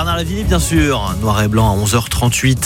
Bernard Lavilliers, bien sûr. Noir et blanc à 11h38.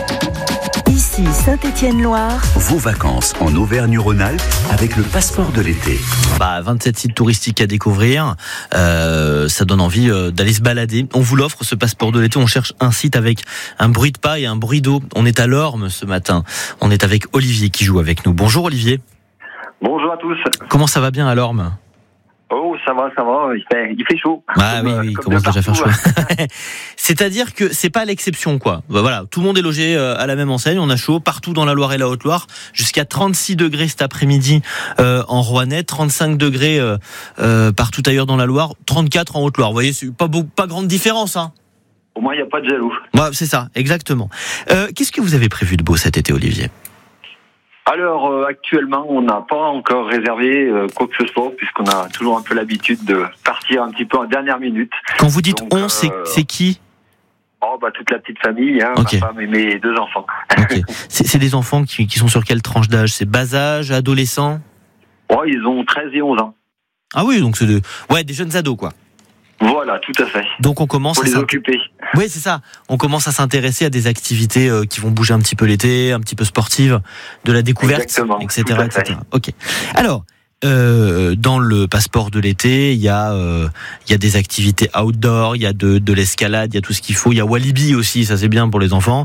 Ici Saint-Étienne-Loire. Vos vacances en Auvergne-Rhône-Alpes avec le passeport de l'été. 27 sites touristiques à découvrir. Ça donne envie d'aller se balader. On vous l'offre, ce passeport de l'été. On cherche un site avec un bruit de pas et un bruit d'eau. On est à l'Orme ce matin. On est avec Olivier qui joue avec nous. Bonjour Olivier. Bonjour à tous. Comment ça va bien à l'Orme ? Oh, ça va, il fait chaud. Ah oui, il commence déjà à faire chaud. C'est-à-dire que c'est pas l'exception, quoi. Voilà, tout le monde est logé à la même enseigne, on a chaud partout dans la Loire et la Haute-Loire, jusqu'à 36 degrés cet après-midi en Rouennais, 35 degrés partout ailleurs dans la Loire, 34 en Haute-Loire. Vous voyez, c'est pas grande différence, hein. Au moins, il n'y a pas de jaloux. Ouais, c'est ça, exactement. Qu'est-ce que vous avez prévu de beau cet été, Olivier ? Alors, actuellement, on n'a pas encore réservé quoi que ce soit, puisqu'on a toujours un peu l'habitude de partir un petit peu en dernière minute. Quand vous dites donc, on, c'est qui ? Toute la petite famille, hein, okay. Ma femme et mes 2 enfants. Okay. C'est des enfants qui sont sur quelle tranche d'âge ? C'est bas âge, adolescents ? Ils ont 13 et 11 ans. Ah oui, donc c'est des jeunes ados, quoi. Voilà, tout à fait. Donc on commence à les occuper. Oui, c'est ça. On commence à s'intéresser à des activités qui vont bouger un petit peu l'été, un petit peu sportives, de la découverte, exactement, etc., etc. Ok. Alors, dans le passeport de l'été, il y a des activités outdoor, il y a de l'escalade, il y a tout ce qu'il faut. Il y a Walibi aussi, ça c'est bien pour les enfants.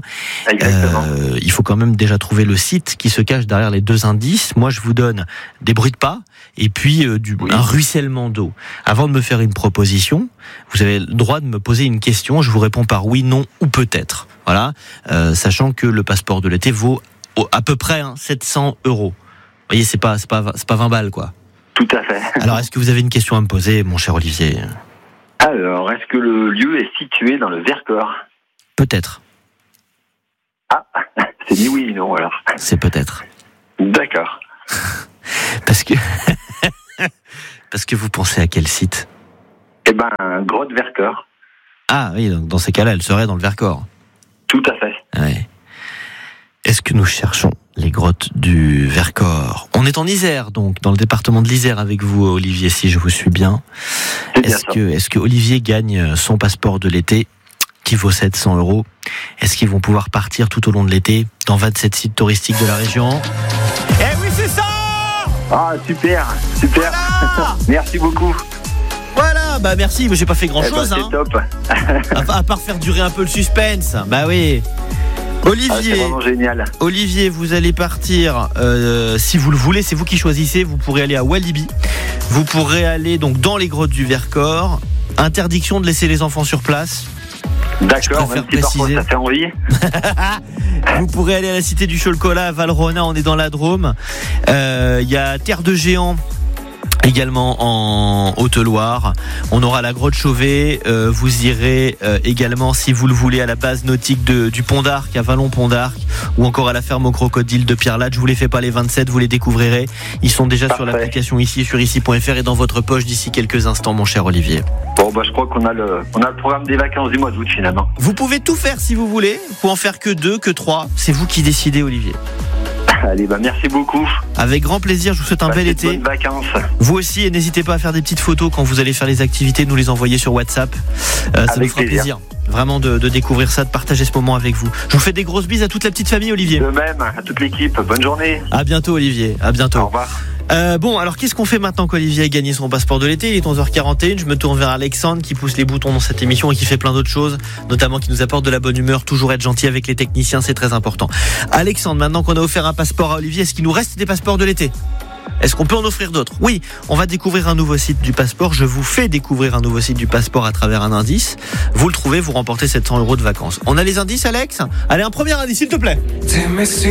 Il faut quand même déjà trouver le site qui se cache derrière les 2 indices. Moi, je vous donne des bruits de pas et puis un ruissellement d'eau. Avant de me faire une proposition, vous avez le droit de me poser une question. Je vous réponds par oui, non ou peut-être. Voilà, sachant que le passeport de l'été vaut à peu près 700 €. Vous voyez, c'est pas 20 balles, quoi. Tout à fait. Alors, est-ce que vous avez une question à me poser, mon cher Olivier ? Alors, est-ce que le lieu est situé dans le Vercors ? Peut-être. Ah, c'est ni oui ni non, alors. C'est peut-être. D'accord. Parce que vous pensez à quel site ? Grotte Vercors. Ah oui, donc dans ces cas-là, elle serait dans le Vercors. Tout à fait. Ouais. Est-ce que nous cherchons les grottes du Vercors ? On est en Isère, donc, dans le département de l'Isère avec vous, Olivier, si je vous suis bien. Est-ce que Olivier gagne son passeport de l'été, qui vaut 700 €? Est-ce qu'ils vont pouvoir partir tout au long de l'été dans 27 sites touristiques de la région ? Eh oui, c'est ça ! Ah, super. Voilà. Merci beaucoup. Voilà, merci, mais j'ai pas fait grand-chose. C'est top. À part faire durer un peu le suspense. Bah oui. Olivier, c'est vraiment génial. Olivier, vous allez partir, si vous le voulez, c'est vous qui choisissez. Vous pourrez aller à Walibi. Vous pourrez aller donc dans les grottes du Vercors. Interdiction de laisser les enfants sur place. D'accord, même si parfois ça fait envie. Vous pourrez aller à la Cité du Chocolat à Valrhona, on est dans la Drôme. Il y a Terre de Géants également en Haute-Loire. On aura la grotte Chauvet. Vous irez également, si vous le voulez, à la base nautique du Pont d'Arc, à Vallon-Pont d'Arc, ou encore à la ferme aux crocodiles de Pierrelatte. Je vous les fais pas les 27, vous les découvrirez. Ils sont déjà sur l'application ici, sur ici.fr et dans votre poche d'ici quelques instants, mon cher Olivier. Je crois qu'on a le programme des vacances du mois d'août finalement. Vous pouvez tout faire si vous voulez. Vous pouvez en faire que 2, que 3. C'est vous qui décidez, Olivier. Allez, merci beaucoup. Avec grand plaisir, je vous souhaite un bel été. Bonnes vacances. Vous aussi, et n'hésitez pas à faire des petites photos quand vous allez faire les activités, nous les envoyer sur WhatsApp. Ça nous fera plaisir. Vraiment de découvrir ça, de partager ce moment avec vous. Je vous fais des grosses bises à toute la petite famille, Olivier. De même, à toute l'équipe. Bonne journée. À bientôt, Olivier. À bientôt. Au revoir. Alors qu'est-ce qu'on fait maintenant qu'Olivier a gagné son passeport de l'été ? Il est 11h41, je me tourne vers Alexandre qui pousse les boutons dans cette émission et qui fait plein d'autres choses, notamment qui nous apporte de la bonne humeur, toujours être gentil avec les techniciens, c'est très important. Alexandre, maintenant qu'on a offert un passeport à Olivier, est-ce qu'il nous reste des passeports de l'été ? Est-ce qu'on peut en offrir d'autres ? Oui, on va découvrir un nouveau site du passeport. Je vous fais découvrir un nouveau site du passeport à travers un indice. Vous le trouvez, vous remportez 700 € de vacances. On a les indices, Alex ? Allez, un premier indice, s'il te plaît.